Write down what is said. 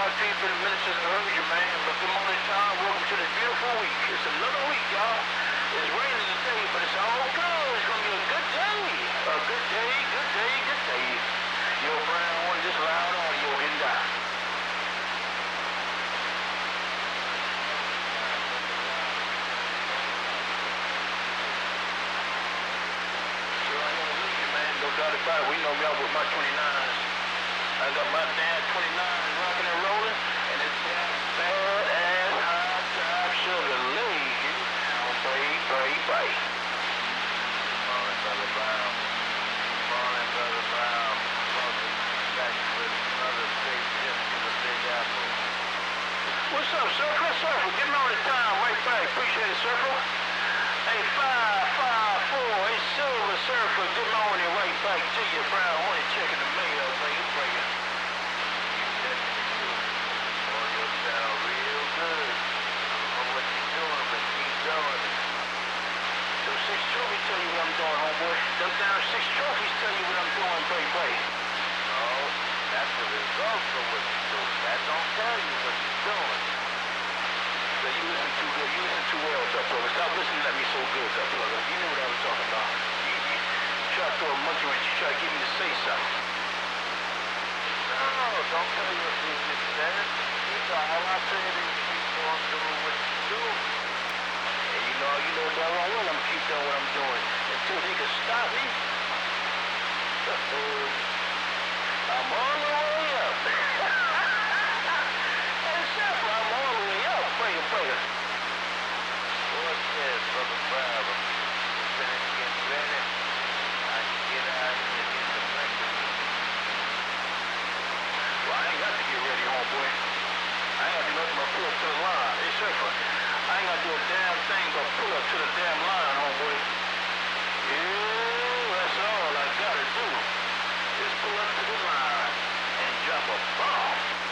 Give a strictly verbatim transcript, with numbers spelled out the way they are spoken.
God people and ministers heard you, man. But good morning, Tom. Welcome to this beautiful week. It's another week, y'all. It's raining today, but it's all good. It's going to be a good day. A good day, good day, good day. Yo, Brown, one just loud audio getting down. Sure, I ain't gonna lose you, man. No doubt about it. We know me out with my twenty-nines. I got my damn twenty-nines rocking and rolling, and it's damn bad ass high top sugar laying you down, baby, baby, baby. Morning, Brother Brown. Morning, Brother Brown. Welcome back with another big tip to the Big Apple. What's up, Circle? Circle, get me on the time right back. Appreciate it, Circle. Hey, five, five, four, it's Silver Circle. Good morning, right back to you, Brown. Money checking the mail, baby, breaking. You definitely do. On your sound real good. I don't know what you're doing, but keep doing it. So six trophies tell you what I'm doing, homeboy. Them down six trophies tell you what I'm doing, baby, baby. No, that's the result of what you're doing. That don't tell you what you're doing. So you listen too good. You listen too well, Duck Brother. Stop listening at me so good, Duck Brother. You knew what I was talking about. You, you, you try to throw a monkey wrench. You try to get me to say something. No, don't tell you what you just said. You know, all I said is keep on doing what you do. And you know, you know doggone well I'm gonna keep doing what I'm doing until he can stop me. Uh-oh. I'm all the way up. Hey, Shepard, I'm all the way up. Pray it, pray it. What's this, Brother Brown? You finish getting ready? I can get out here and get some breakfast. Well, I ain't got to get ready, homeboy. I ain't got to do nothing but pull up to the line. Hey, Shepard, I ain't got to do a damn thing but pull up to the damn